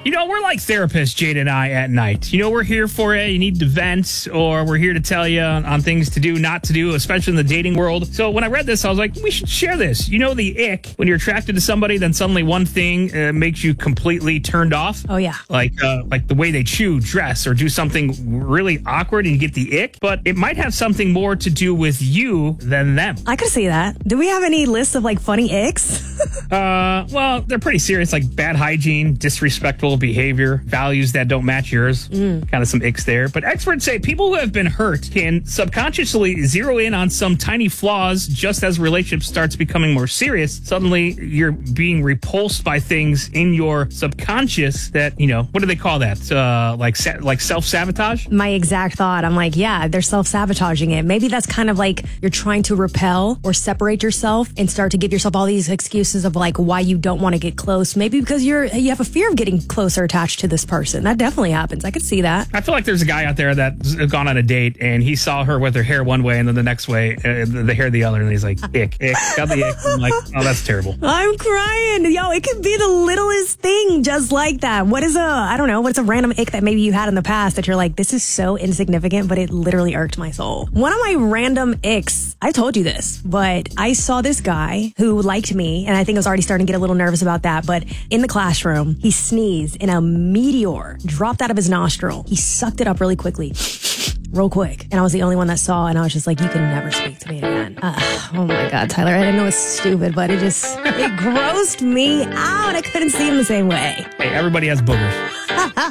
You know, we're like therapists, Jade and I, at night. You know, we're here for you. You need to vent, or we're here to tell you on things to do, not to do, especially in the dating world. So when I read this, I was like, we should share this. You know, the ick, when you're attracted to somebody, then suddenly one thing makes you completely turned off. Oh, yeah. Like the way they chew, dress, or do something really awkward and you get the ick. But it might have something more to do with you than them. I could see that. Do we have any lists of like funny icks? Well, they're pretty serious, like bad hygiene, disrespectful behavior, values that don't match yours. Kind of some icks there. But experts say people who have been hurt can subconsciously zero in on some tiny flaws just as relationship starts becoming more serious. Suddenly, you're being repulsed by things in your subconscious that, you know, what do they call that? Like self-sabotage? My exact thought. I'm like, yeah, they're self-sabotaging it. Maybe that's kind of like you're trying to repel or separate yourself and start to give yourself all these excuses of like why you don't want to get close. Maybe because you have a fear of getting close or attached to this person. That definitely happens. I could see that. I feel like there's a guy out there that's gone on a date and he saw her with her hair one way and then the next way, the hair the other, and he's like, ick, got the ick. I'm like, oh, that's terrible. I'm crying. Yo, it could be the littlest thing just like that. What's a random ick that maybe you had in the past that you're like, this is so insignificant, but it literally irked my soul. One of my random icks, I told you this, but I saw this guy who liked me, and I think I was already starting to get a little nervous about that, but in the classroom, he sneezed and a meteor dropped out of his nostril. He sucked it up really quickly. Real quick. And I was the only one that saw, and I was just like, you can never speak to me again. Oh my God, Tyler, I didn't know it's stupid, but it grossed me out. I couldn't see him the same way. Hey, everybody has boogers.